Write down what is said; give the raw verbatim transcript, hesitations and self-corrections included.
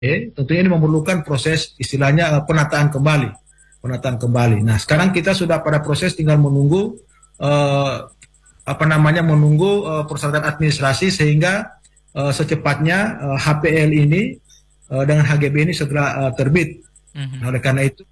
tentunya ini memerlukan proses istilahnya uh, penataan kembali, penataan kembali. Nah, sekarang kita sudah pada proses tinggal menunggu uh, apa namanya menunggu uh, persyaratan administrasi sehingga uh, secepatnya uh, H P L ini uh, dengan H G B ini segera uh, terbit. Mm-hmm. Nah, oleh karena itu